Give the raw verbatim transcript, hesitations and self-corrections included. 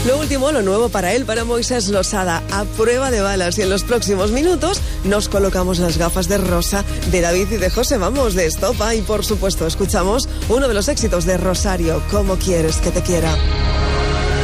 Lo último, lo nuevo para él, para Moisés Losada, a prueba de balas. Y en los próximos minutos nos colocamos las gafas de rosa de David y de José. Vamos, de Estopa. Y por supuesto, escuchamos uno de los éxitos de Rosario, ¿Cómo quieres que te quiera?